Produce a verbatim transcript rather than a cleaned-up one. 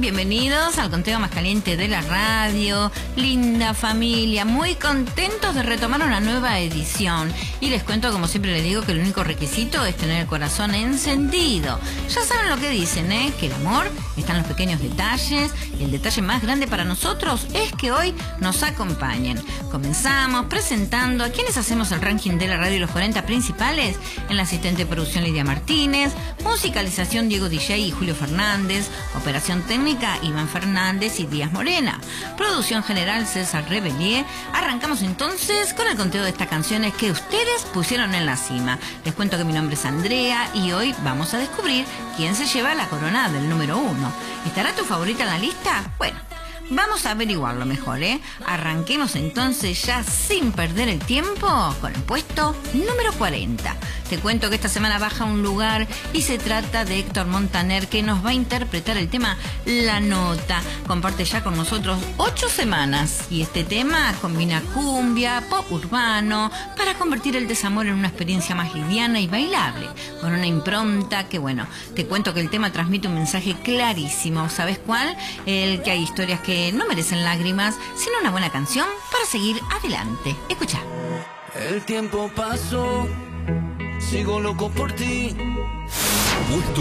Bienvenidos al conteo más caliente de la radio. Linda familia, muy contentos de retomar una nueva edición. Y les cuento, como siempre les digo, que el único requisito es tener el corazón encendido. Ya saben lo que dicen, ¿eh? Que el amor está en los pequeños detalles. Y el detalle más grande para nosotros es que hoy nos acompañen. Comenzamos presentando a quienes hacemos el ranking de la radio y los cuarenta principales. En la asistente de producción Lidia Martínez, musicalización Diego D J y Julio Fernández, operación técnica Iván Fernández y Díaz Morena, producción general César Rebelier. Arrancamos entonces con el conteo de estas canciones que ustedes pusieron en la cima. Les cuento que mi nombre es Andrea y hoy vamos a descubrir quién se lleva la corona del número uno. ¿Estará tu favorita en la lista? Bueno, vamos a averiguarlo mejor, ¿eh? Arranquemos entonces ya sin perder el tiempo con el puesto número cuarenta. Te cuento que esta semana baja un lugar y se trata de Héctor Montaner, que nos va a interpretar el tema La Nota. Comparte ya con nosotros ocho semanas y este tema combina cumbia, pop urbano, para convertir el desamor en una experiencia más liviana y bailable, con una impronta que, bueno, te cuento que el tema transmite un mensaje clarísimo. ¿Sabes cuál? El que hay historias que no merecen lágrimas, sino una buena canción para seguir adelante. Escucha. El tiempo pasó, sigo loco por ti. Puesto